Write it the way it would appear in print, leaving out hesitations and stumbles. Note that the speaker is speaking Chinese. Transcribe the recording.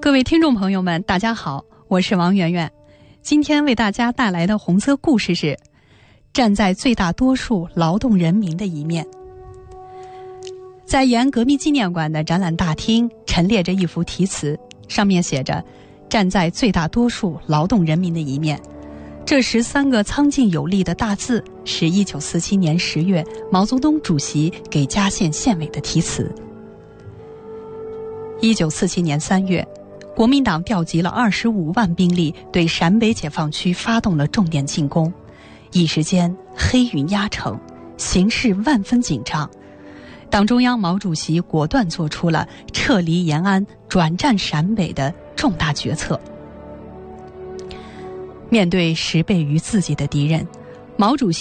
各位听众朋友们，大家好，我是王媛媛。今天为大家带来的红色故事是站在最大多数劳动人民的一面。在延安革命纪念馆的展览大厅陈列着一幅题词，上面写着站在最大多数劳动人民的一面。这13个苍劲有力的大字是1947年10月毛泽东主席给嘉县县委的题词。1947年3月，国民党调集了25万兵力对陕北解放区发动了重点进攻，一时间黑云压城，形势万分紧张。党中央毛主席果断做出了撤离延安、转战陕北的重大决策。面对10倍于自己的敌人，毛主席